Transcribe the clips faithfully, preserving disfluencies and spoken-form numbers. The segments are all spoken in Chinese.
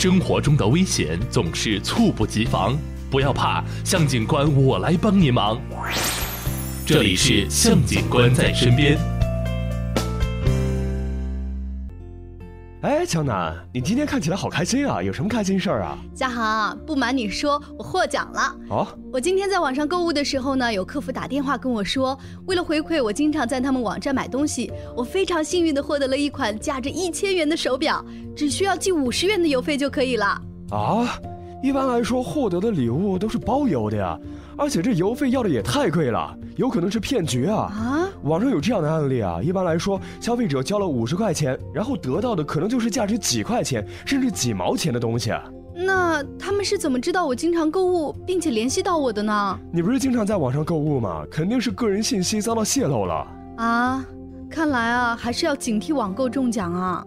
生活中的危险总是猝不及防，不要怕，向警官我来帮您忙。这里是向警官在身边。 哎，江南，你今天看起来好开心啊，有什么开心事儿啊？ 嘉航，不瞒你说，我获奖了。 哦， 我今天在网上购物的时候呢，有客服打电话跟我说，为了回馈我经常在他们网站买东西，我非常幸运地获得了一款价值一千元的手表，只需要寄五十元的邮费就可以了。 啊，一般来说获得的礼物都是包邮的呀，而且这邮费要的也太贵了，有可能是骗局啊！ 啊， 网上有这样的案例啊，一般来说，消费者交了五十块钱，然后得到的可能就是价值几块钱甚至几毛钱的东西啊。 那他们是怎么知道我经常购物并且联系到我的呢？ 你不是经常在网上购物吗？肯定是个人信息遭到泄露了啊！看来啊，还是要警惕网购中奖啊。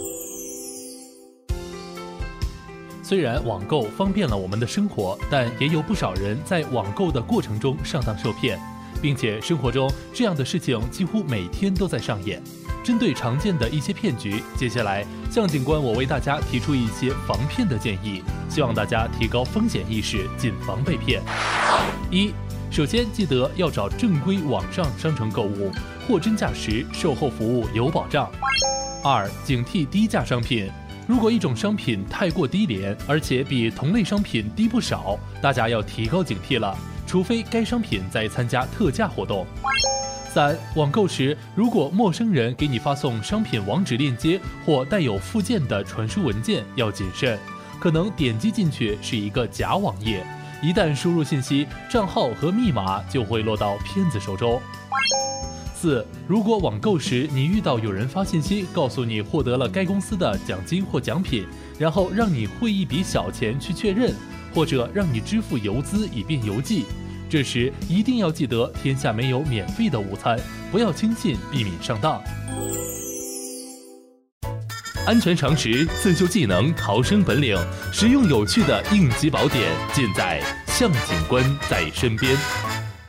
虽然网购方便了我们的生活，但也有不少人在网购的过程中上当受骗，并且生活中这样的事情几乎每天都在上演。针对常见的一些骗局，接下来向警官我为大家提出一些防骗的建议，希望大家提高风险意识，谨防被骗。一、首先记得要找正规网上商城购物，货真价实，售后服务有保障。二、警惕低价商品。如果一种商品太过低廉，而且比同类商品低不少，大家要提高警惕了，除非该商品在参加特价活动。三、网购时，如果陌生人给你发送商品网址链接或带有附件的传输文件，要谨慎，可能点击进去是一个假网页，一旦输入信息，账号和密码就会落到骗子手中。四、如果网购时你遇到有人发信息告诉你获得了该公司的奖金或奖品，然后让你汇一笔小钱去确认，或者让你支付邮资以便邮寄，这时一定要记得天下没有免费的午餐，不要轻信，避免上当。安全常识、自救技能、逃生本领，实用有趣的应急宝典，尽在向警官在身边。